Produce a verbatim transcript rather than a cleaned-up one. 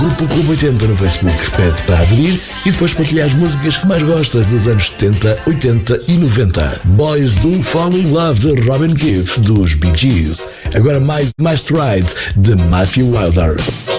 Grupo Clube oitenta no Facebook pede para aderir e depois partilhar as músicas que mais gostas dos anos setenta, oitenta e noventa. Boys Do Fall in Love de Robin Gibb dos Bee Gees. Agora mais Master Ride de Matthew Wilder.